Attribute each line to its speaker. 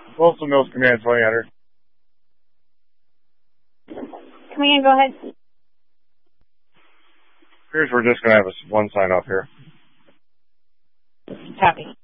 Speaker 1: Coastal Mills Command 2000.
Speaker 2: Coming in, go ahead.
Speaker 1: Appears we're just going to have one sign off here.
Speaker 2: Copy.